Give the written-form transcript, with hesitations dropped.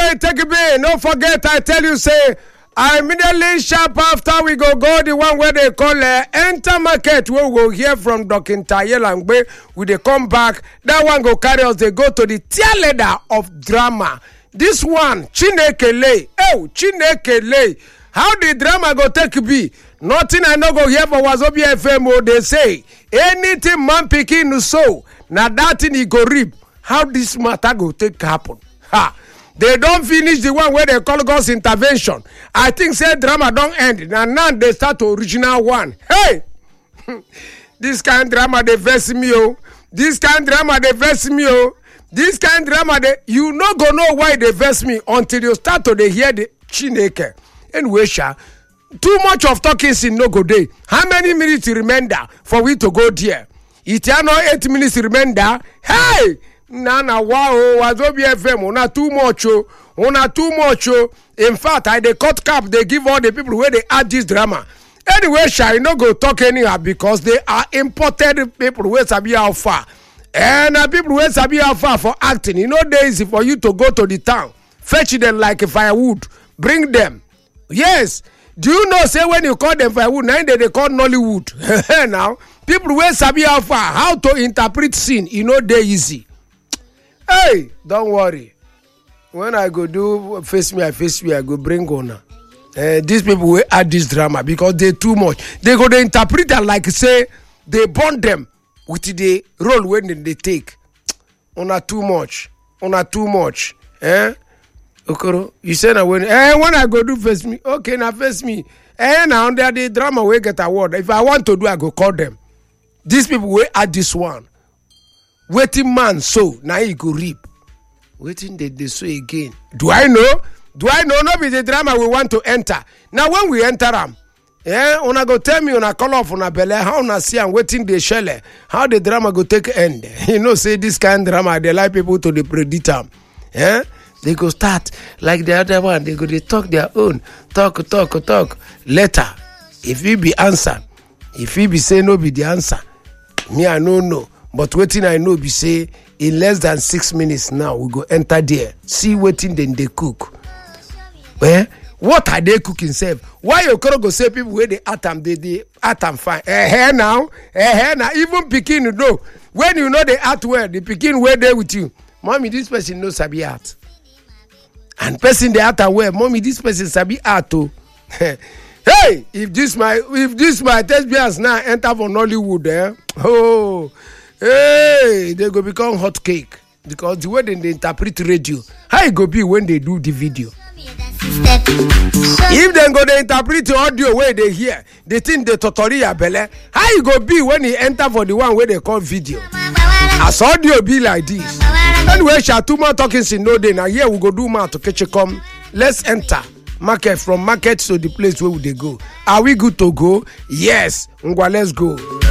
way take it be. No forget, I tell you, say, I immediately sharp after we go the one where they call enter market. We will hear from Dr. Tayelangbe. We they come back. That one go carry us. They go to the tier leader of drama. This one, Chinekele. Oh, Chinekele. How the drama go take be? Nothing I no go hear for Wazobia FM. They say anything man picking so. Now that thing he go rip. How this matter go take happen? Ha! They don't finish the one where they call God's intervention. I think say drama don't end. Now they start the original one. Hey! This kind of drama they vex me, oh. This kind of drama they vex me, oh. This kind of drama they you not go know why they vex me until you start to they hear the Chineke. Anyway, too much of talking in no go day. How many minutes remainder for we to go there? It are not 8 minutes remainder. Hey! Nana wow, Wazobia FM, una too much. In fact, I they cut cap, they give all the people where they add this drama. Anyway, shall no go talk anyhow because they are imported people where sabi how far. And people where sabi how far for acting. You know, they easy for you to go to the town, fetch them like a firewood, bring them. Yes. Do you know, say when you call them firewood, now they call Nollywood. Now, people where sabi how far, how to interpret scene, you know, they easy. Hey, don't worry. When I go do face me, I go bring on. These people will add this drama because they too much. They go to interpret it like say they bond them with the role when they take. Una too much. Okoro, you say that when I go do face me, okay, now face me. Now under the drama we get award. If I want to do, I go call them. These people will add this one. Waiting man so now he go reap. Waiting they so again. Do I know? Not be the drama we want to enter. Now when we enter them, una go tell me una call off una belle how una see and waiting the shell. How the drama go take end? You know, say this kind of drama they like people to the predict them. They go start like the other one. They go they talk their own. Talk. Later, if he be answer, if he be say no be the answer, me I no. But waiting I know be say in less than 6 minutes now we go enter there. See waiting then they cook. What are they cooking self? Why you can't go say people where they atom they atom fine? Now. Even Pekin you know. When you know they art well, the Pekin where they with you. Mommy, this person knows sabi art. And person they art well, mommy, this person sabi art too. Hey, if this my lesbians now enter for Nollywood, oh. Hey, they go become hot cake because the way they interpret radio, how it go be when they do the video? If they go they interpret the audio where they hear, they think the tutorial belle. How it go be when he enter for the one where they call video? As audio be like this. Anyway, shall two more talking in no day. Now here we go do more to catch a come. Let's enter market from market to the place where they go. Are we good to go? Yes. Ngwa, let's go.